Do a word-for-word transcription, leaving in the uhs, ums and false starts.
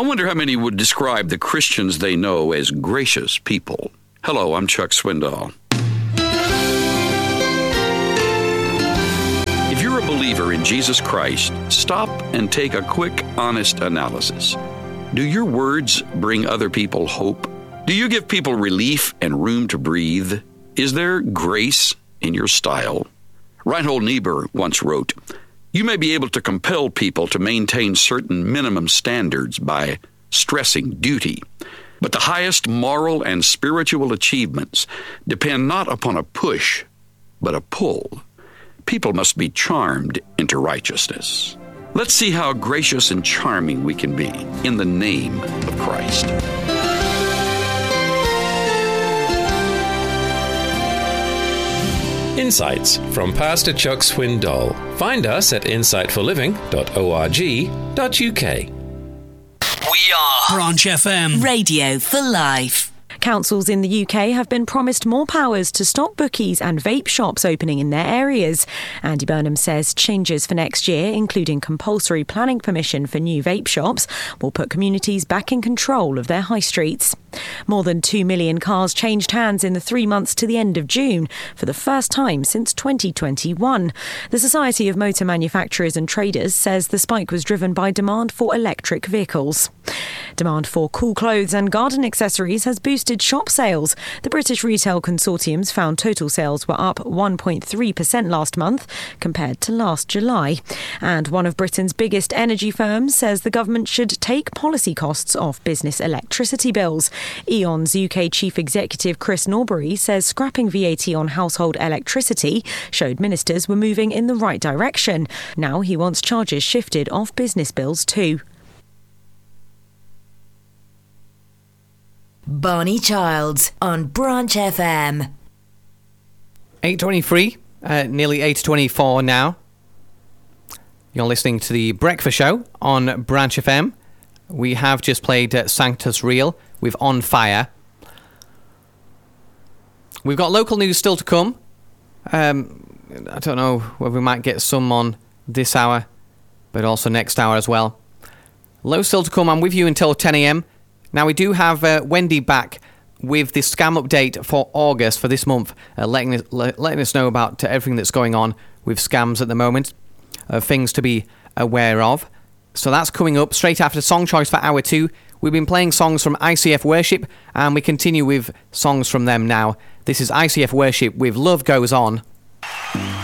I wonder how many would describe the Christians they know as gracious people. Hello, I'm Chuck Swindoll. If you're a believer in Jesus Christ, stop and take a quick, honest analysis. Do your words bring other people hope? Do you give people relief and room to breathe? Is there grace in your style? Reinhold Niebuhr once wrote, "You may be able to compel people to maintain certain minimum standards by stressing duty, but the highest moral and spiritual achievements depend not upon a push, but a pull. People must be charmed into righteousness." Let's see how gracious and charming we can be in the name of Christ. Insights from Pastor Chuck Swindoll. Find us at insight for living dot org dot U K. We are Branch F M. Radio for life. Councils in the U K have been promised more powers to stop bookies and vape shops opening in their areas. Andy Burnham says changes for next year, including compulsory planning permission for new vape shops, will put communities back in control of their high streets. More than two million cars changed hands in the three months to the end of June, for the first time since twenty twenty-one. The Society of Motor Manufacturers and Traders says the spike was driven by demand for electric vehicles. Demand for cool clothes and garden accessories has boosted shop sales. The British Retail Consortiums found total sales were up one point three percent last month compared to last July. And one of Britain's biggest energy firms says the government should take policy costs off business electricity bills. E O N's U K Chief Executive Chris Norbury says scrapping V A T on household electricity showed ministers were moving in the right direction. Now he wants charges shifted off business bills too. Barney Childs on Branch F M. eight twenty-three, uh, nearly eight twenty-four now. You're listening to the Breakfast Show on Branch F M. We have just played uh, Sanctus Real with On Fire. We've got local news still to come. Um, I don't know whether we might get some on this hour, but also next hour as well. Low still to come. I'm with you until ten a.m. Now, we do have uh, Wendy back with the scam update for August for this month, uh, letting, us, le- letting us know about uh, everything that's going on with scams at the moment, uh, things to be aware of. So that's coming up straight after Song Choice for Hour two. We've been playing songs from I C F Worship, and we continue with songs from them now. This is I C F Worship with Love Goes On.